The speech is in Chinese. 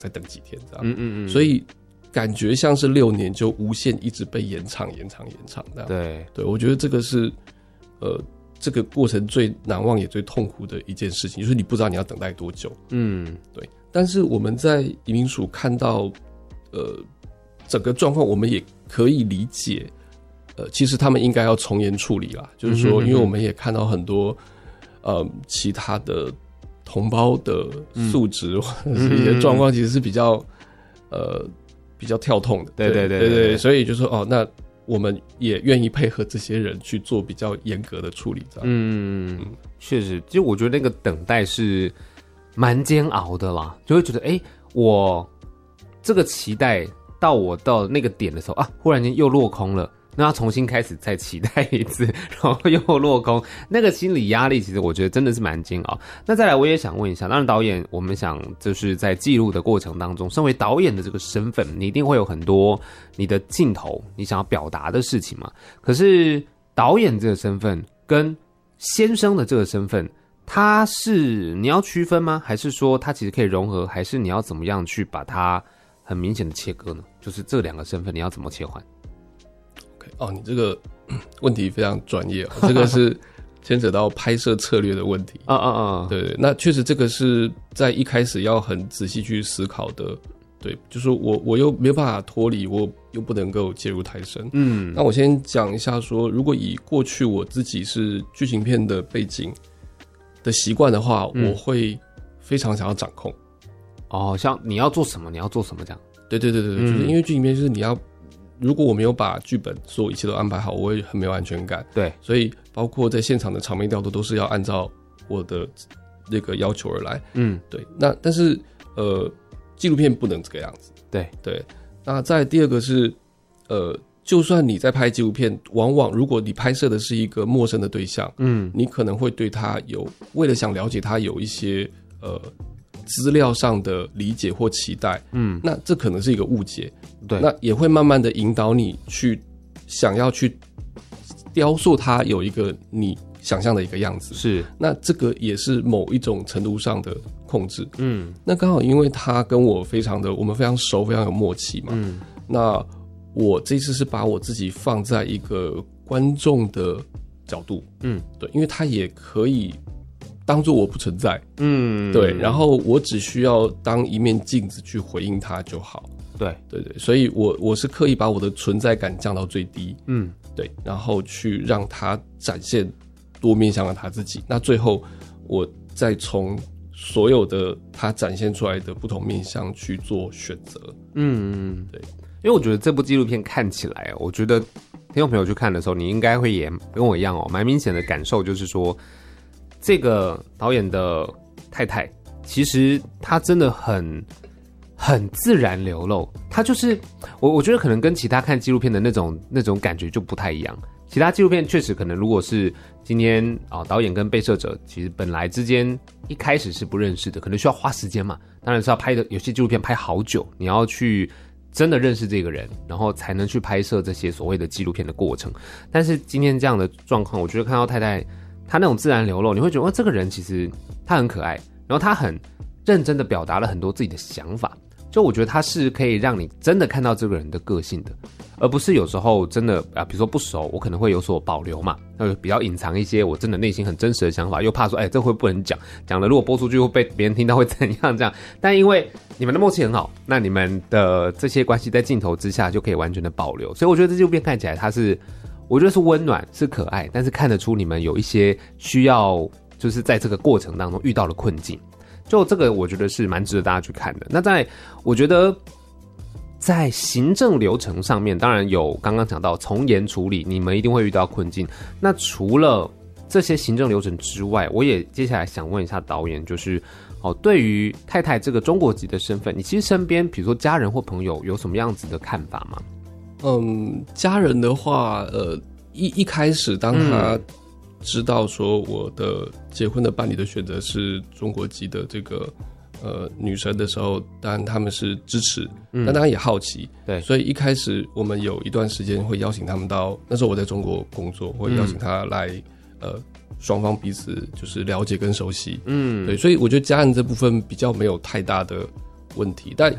再等几天这样。所以感觉像是6年就无限一直被延长这样。对，我觉得这个是这个过程最难忘也最痛苦的一件事情，就是你不知道你要等待多久。对。但是我们在移民署看到整个状况，我们也可以理解，其实他们应该要从严处理啦。就是说，因为我们也看到很多其他的同胞的素质或者是一些状况，其实是比较跳痛的。对，所以就说那我们也愿意配合这些人去做比较严格的处理，这样。 确实，就我觉得那个等待是蛮煎熬的啦，就会觉得我这个期待到我到那个点的时候啊，忽然间又落空了，那要重新开始再期待一次，然后又落空，那个心理压力其实我觉得真的是蛮煎熬。那再来我也想问一下，当然导演我们想就是在记录的过程当中，身为导演的这个身份，你一定会有很多你的镜头你想要表达的事情嘛。可是导演这个身份跟先生的这个身份，它是你要区分吗？还是说它其实可以融合？还是你要怎么样去把它很明显的切割呢？就是这两个身份你要怎么切换？ 你这个问题非常专业这个是牵扯到拍摄策略的问题。对，那确实这个是在一开始要很仔细去思考的。对，就是我又没有办法脱离，我又不能够介入太深。那我先讲一下说，如果以过去我自己是剧情片的背景的习惯的话，我会非常想要掌控。 像你要做什么，你要做什么这样。 对，就是因为剧情片就是你要。如果我没有把剧本所有一切都安排好，我会很没有安全感。对，所以包括在现场的场面调度都是要按照我的那个要求而来。对。那但是纪录片不能这个样子。对。那再第二个是就算你在拍纪录片，往往如果你拍摄的是一个陌生的对象，你可能会对他为了想了解他有一些资料上的理解或期待，那这可能是一个误解。对，那也会慢慢的引导你去想要去雕塑它有一个你想象的一个样子。是，那这个也是某一种程度上的控制。那刚好因为他跟我我们非常熟，非常有默契嘛。那我这次是把我自己放在一个观众的角度。对，因为他也可以当作我不存在。对，然后我只需要当一面镜子去回应他就好。对，所以我是刻意把我的存在感降到最低。对，然后去让他展现多面向的他自己。那最后我再从所有的他展现出来的不同面向去做选择。对， 因为我觉得这部纪录片看起来，我觉得听众朋友去看的时候，你应该会也跟我一样蛮明显的感受，就是说这个导演的太太，其实她真的很自然流露，她就是我觉得可能跟其他看纪录片的那种感觉就不太一样。其他纪录片确实可能如果是今天导演跟被摄者其实本来之间一开始是不认识的，可能需要花时间嘛，当然是要拍的，有些纪录片拍好久，你要去真的认识这个人，然后才能去拍摄这些所谓的纪录片的过程。但是今天这样的状况，我觉得看到太太她那种自然流露，你会觉得这个人其实他很可爱，然后他很认真的表达了很多自己的想法，就我觉得他是可以让你真的看到这个人的个性的，而不是有时候真的比如说不熟，我可能会有所保留嘛，比较隐藏一些我真的内心很真实的想法，又怕说这会不能讲了如果播出去会被别人听到会怎样这样。但因为你们的默契很好，那你们的这些关系在镜头之下就可以完全的保留，所以我觉得这纪录片看起来它是我觉得是温暖是可爱，但是看得出你们有一些需要就是在这个过程当中遇到了困境，就这个我觉得是蛮值得大家去看的。那我觉得在行政流程上面，当然有刚刚讲到从严处理，你们一定会遇到困境。那除了这些行政流程之外，我也接下来想问一下导演，就是对于太太这个中国籍的身份，你其实身边比如说家人或朋友有什么样子的看法吗？ 家人的话，一开始当他知道说我的结婚的伴侣的选择是中国籍的这个女生的时候，当然他们是支持，但当然也好奇。对，所以一开始我们有一段时间会邀请他们到，那时候我在中国工作，会邀请他来双方彼此就是了解跟熟悉。对，所以我觉得家人这部分比较没有太大的问题，但